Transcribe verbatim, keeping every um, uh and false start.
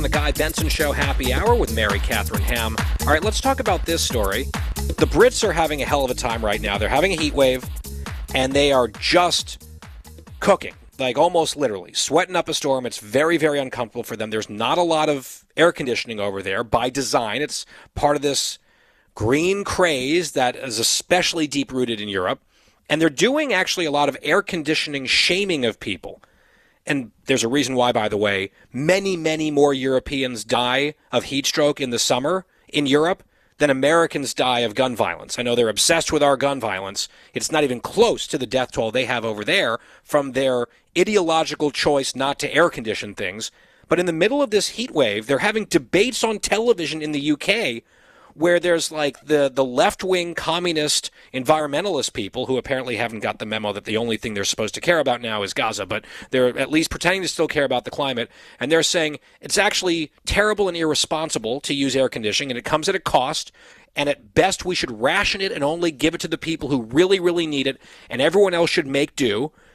The Guy Benson Show Happy Hour with Mary Catherine Ham. All right, let's talk about this story. The Brits are having a hell of a time right now. They're having a heat wave, and they are just cooking, like almost literally, sweating up a storm. It's very, very uncomfortable for them. There's not a lot of air conditioning over there by design. It's part of this green craze that is especially deep-rooted in Europe. And they're doing actually a lot of air conditioning shaming of people. And there's a reason why, by the way, many, many more Europeans die of heat stroke in the summer in Europe than Americans die of gun violence. I know they're obsessed with our gun violence. It's not even close to the death toll they have over there from their ideological choice not to air condition things. But in the middle of this heat wave, they're having debates on television in the U K where there's like the, the left-wing communist environmentalist people who apparently haven't got the memo that the only thing they're supposed to care about now is Gaza, but they're at least pretending to still care about the climate, and they're saying it's actually terrible and irresponsible to use air conditioning, and it comes at a cost, and at best we should ration it and only give it to the people who really, really need it, and everyone else should make do.